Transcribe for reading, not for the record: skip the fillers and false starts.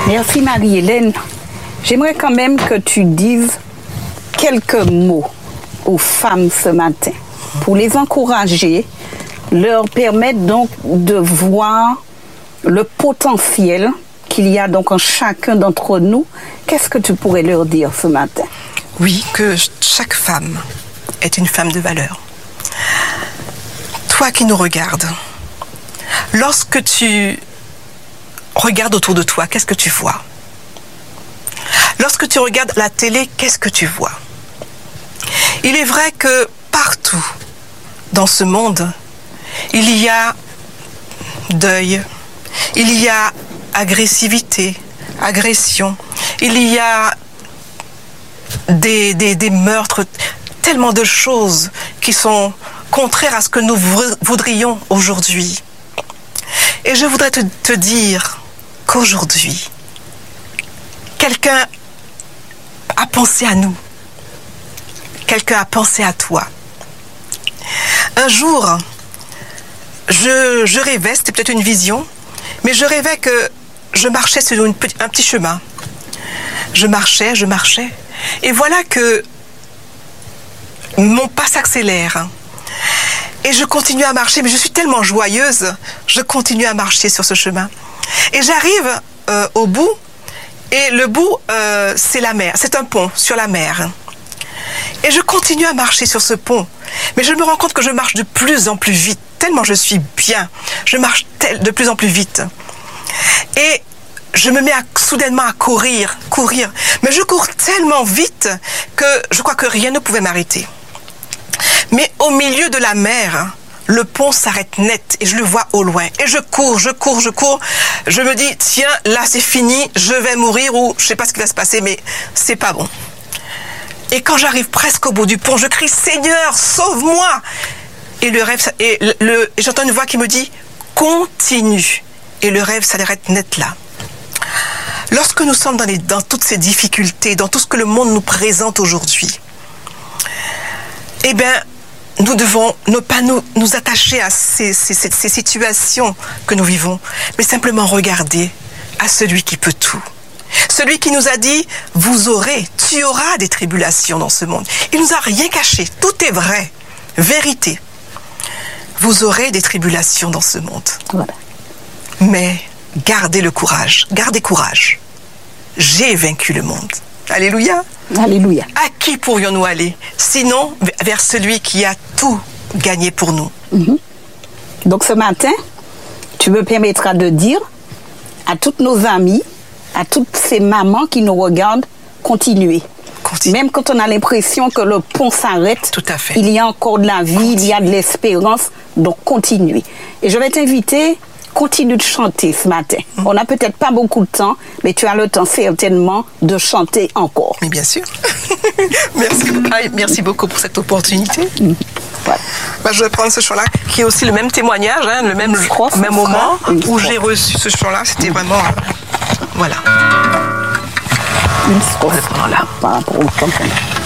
Merci Marie-Hélène. J'aimerais quand même que tu dises quelques mots aux femmes ce matin pour les encourager, leur permettre donc de voir le potentiel qu'il y a donc en chacun d'entre nous. Qu'est-ce que tu pourrais leur dire ce matin? Oui, que chaque femme est une femme de valeur. Toi qui nous regardes, lorsque tu regardes autour de toi, qu'est-ce que tu vois? Lorsque tu regardes la télé, qu'est-ce que tu vois? Il est vrai que partout dans ce monde, il y a deuil, il y a agressivité, agression, il y a des meurtres, tellement de choses qui sont contraires à ce que nous voudrions aujourd'hui. Et je voudrais te dire qu'aujourd'hui, quelqu'un a pensé à nous. Quelqu'un a pensé à toi. Un jour, je rêvais, c'était peut-être une vision, mais je rêvais que je marchais sur un petit chemin. Je marchais, et voilà que mon pas s'accélère. Et je continue à marcher, mais je suis tellement joyeuse, je continue à marcher sur ce chemin. Et j'arrive au bout, et le bout, c'est la mer, c'est un pont sur la mer. Et je continue à marcher sur ce pont, mais je me rends compte que je marche de plus en plus vite, tellement je suis bien, je marche de plus en plus vite. Et je me mets soudainement à courir, mais je cours tellement vite que je crois que rien ne pouvait m'arrêter. Mais au milieu de la mer, le pont s'arrête net et je le vois au loin. Et je cours. Je me dis, tiens, là c'est fini, je vais mourir ou je sais pas ce qui va se passer, mais c'est pas bon. Et quand j'arrive presque au bout du pont, je crie, Seigneur, sauve-moi! Et le rêve, et j'entends une voix qui me dit, continue. Et le rêve s'arrête net là. Lorsque nous sommes dans toutes ces difficultés, dans tout ce que le monde nous présente aujourd'hui, eh bien, nous devons ne pas nous attacher à ces situations que nous vivons, mais simplement regarder à celui qui peut tout. Celui qui nous a dit, tu auras des tribulations dans ce monde. Il nous a rien caché, tout est vrai, vérité. Vous aurez des tribulations dans ce monde. Voilà. Mais gardez le courage, gardez courage. J'ai vaincu le monde. Alléluia. Alléluia. À qui pourrions-nous aller? Sinon, vers celui qui a tout gagné pour nous. Donc ce matin, tu me permettras de dire à toutes nos amies, à toutes ces mamans qui nous regardent, continuez. Même quand on a l'impression que le pont s'arrête, tout à fait. Il y a encore de la vie, il y a de l'espérance, donc continuez. Et je vais t'inviter, continue de chanter ce matin. On n'a peut-être pas beaucoup de temps, mais tu as le temps certainement de chanter encore. Mais bien sûr. Merci beaucoup pour cette opportunité. Voilà. Je vais prendre ce chant-là, qui est aussi le même témoignage, le même moment où j'ai reçu ce chant-là. C'était vraiment... voilà. Une strophe, là, par rapport au temps qu'on a.